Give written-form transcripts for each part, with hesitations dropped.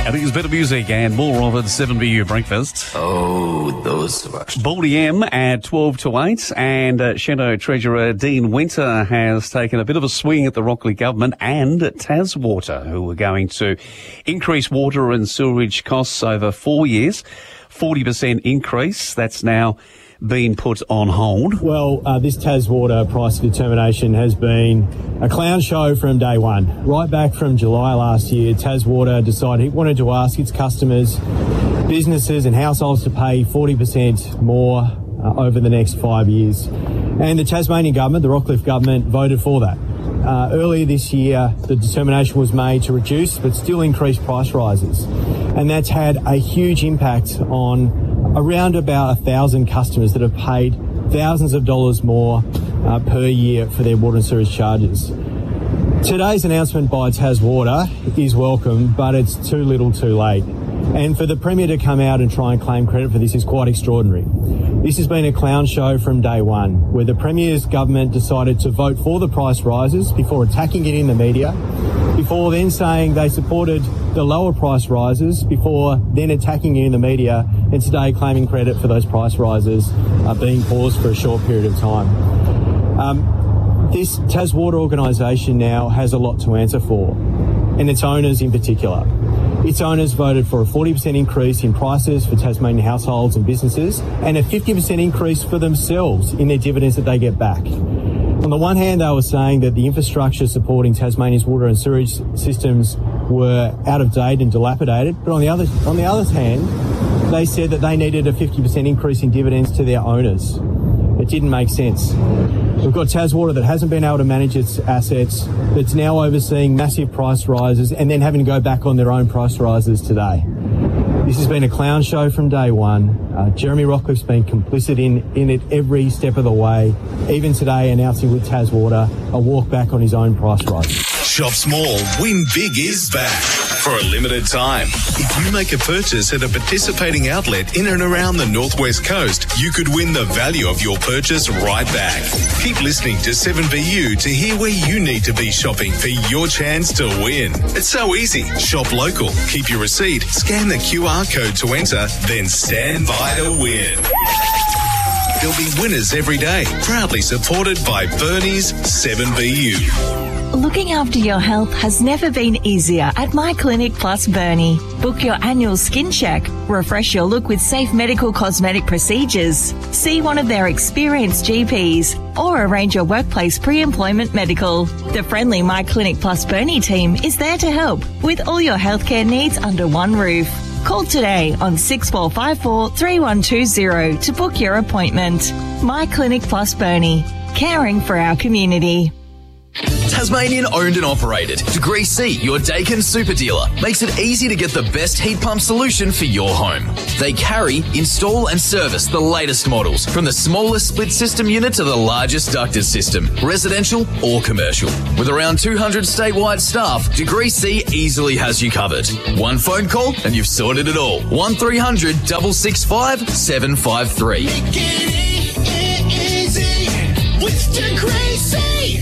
I think it's better music and more of it. 7BU Breakfast. Oh, those much. Baldy M at 12 to 8, and Shadow Treasurer Dean Winter has taken a bit of a swing at the Rockley government and TasWater, who are going to increase water and sewerage costs over 4 years. 40% increase. That's now been put on hold. Well, this TasWater price determination has been a clown show from day one. Right back from July last year, TasWater decided it wanted to ask its customers, businesses and households to pay 40% more over the next 5 years. And the Tasmanian government, the Rockcliffe government, voted for that. Earlier this year, the determination was made to reduce but still increase price rises. And that's had a huge impact on around about 1,000 customers that have paid thousands of dollars more per year for their water and sewage charges. Today's announcement by TasWater is welcome, but it's too little too late. And for the Premier to come out and try and claim credit for this is quite extraordinary. This has been a clown show from day one, where the Premier's government decided to vote for the price rises before attacking it in the media, before then saying they supported the lower price rises, before then attacking it in the media, and today claiming credit for those price rises being paused for a short period of time. This TasWater organisation now has a lot to answer for, and its owners in particular. Its owners voted for a 40% increase in prices for Tasmanian households and businesses and a 50% increase for themselves in their dividends that they get back. On the one hand, they were saying that the infrastructure supporting Tasmania's water and sewage systems were out of date and dilapidated, but on the other hand, they said that they needed a 50% increase in dividends to their owners. It didn't make sense. We've got TasWater that hasn't been able to manage its assets, that's now overseeing massive price rises and then having to go back on their own price rises today. This has been a clown show from day one. Jeremy Rockcliffe's been complicit in it every step of the way, even today announcing with TasWater a walk back on his own price rise. Shop Small, Win Big is back for a limited time. If you make a purchase at a participating outlet in and around the Northwest Coast, you could win the value of your purchase right back. Keep listening to 7BU to hear where you need to be shopping for your chance to win. It's so easy. Shop local, keep your receipt, scan the QR code to enter, then stand by to win. There'll be winners every day, proudly supported by Bernie's 7BU. Looking after your health has never been easier at My Clinic Plus Bernie. Book your annual skin check, refresh your look with safe medical cosmetic procedures, see one of their experienced GPs, or arrange your workplace pre-employment medical. The friendly My Clinic Plus Bernie team is there to help with all your healthcare needs under one roof. Call today on 6454 3120 to book your appointment. My Clinic Plus Bernie, caring for our community. Tasmanian owned and operated. Degree C, your Dakin super dealer, makes it easy to get the best heat pump solution for your home. They carry, install and service the latest models, from the smallest split system unit to the largest ducted system, residential or commercial. With around 200 statewide staff, Degree C easily has you covered. One phone call and you've sorted it all. 1300 665 753. Make it easy with Degree C.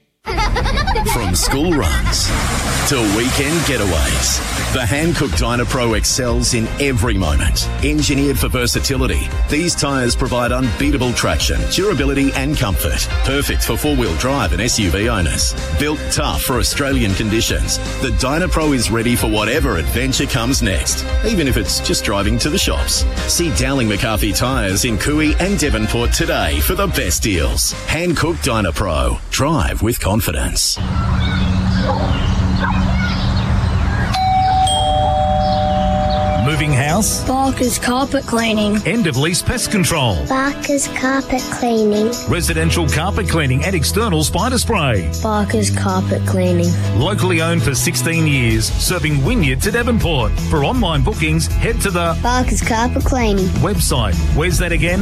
From school runs to weekend getaways, the Hankook Dynapro excels in every moment. Engineered for versatility, these tyres provide unbeatable traction, durability and comfort. Perfect for four-wheel drive and SUV owners. Built tough for Australian conditions, the Dynapro is ready for whatever adventure comes next, even if it's just driving to the shops. See Dowling McCarthy Tyres in Cooey and Devonport today for the best deals. Hankook Dynapro. Drive with confidence. Moving house? Barker's Carpet Cleaning. End of lease pest control. Barker's Carpet Cleaning. Residential carpet cleaning and external spider spray. Barker's Carpet Cleaning. Locally owned for 16 years, serving Wynyard to Devonport. For online bookings, head to the Barker's Carpet Cleaning website. Where's that again?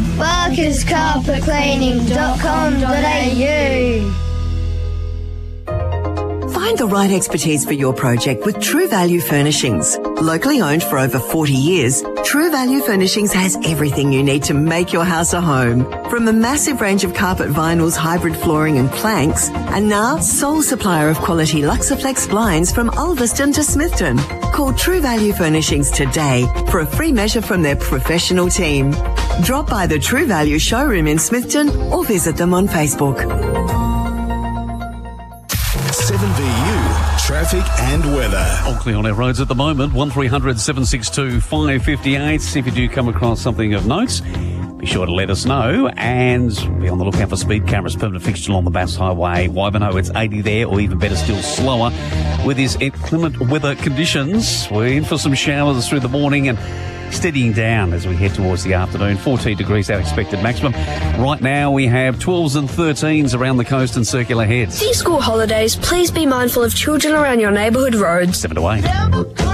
barkerscarpetcleaning.com.au. Find the right expertise for your project with True Value Furnishings. Locally owned for over 40 years, True Value Furnishings has everything you need to make your house a home. From a massive range of carpet vinyls, hybrid flooring and planks, and now sole supplier of quality Luxaflex blinds from Ulverston to Smithton. Call True Value Furnishings today for a free measure from their professional team. Drop by the True Value showroom in Smithton or visit them on Facebook. 7VU, traffic and weather. All clear on our roads at the moment. 1300 762 558. If you do come across something of note, be sure to let us know, and be on the lookout for speed cameras. Permanent fixture along the Bass Highway. Wivenhoe, it's 80 there, or even better still, slower. With these inclement weather conditions, we're in for some showers through the morning and steadying down as we head towards the afternoon. 14 degrees our expected maximum. Right now we have 12s and 13s around the coast and circular heads. These school holidays, please be mindful of children around your neighbourhood roads. 7 to 8.